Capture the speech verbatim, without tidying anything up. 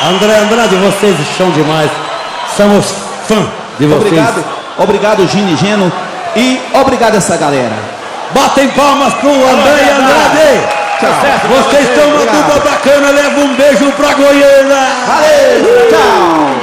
André Andrade, vocês são demais. Somos fã de vocês. Obrigado, obrigado Gini Geno. E obrigado essa galera. Batem palmas pro André Andrade. Tchau. Vocês estão uma dupla bacana. Leva um beijo pra Goiânia. Valeu, tchau.